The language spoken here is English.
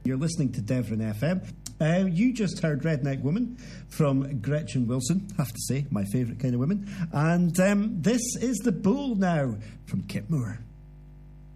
You're listening to Devon FM. You just heard Redneck Woman from Gretchen Wilson, have to say, my favourite kind of woman. And this is The Bull now from Kip Moore.